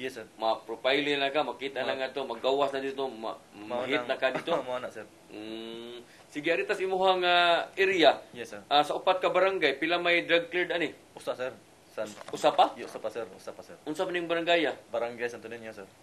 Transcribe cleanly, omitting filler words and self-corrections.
Yes, sir. Ma-profile na ka, makita na nga to, maggawas na dito, ma-hit na ka dito. Mao na, sir. Sige, aritas imuhang area. Yes, sir. Sa upat ka barangay, pila may drug cleared ani? Usa, sir. Usa pa? Usa pa, sir. Usa pa, sir. Unsa man ning barangay? Barangay Santo Niño, sir.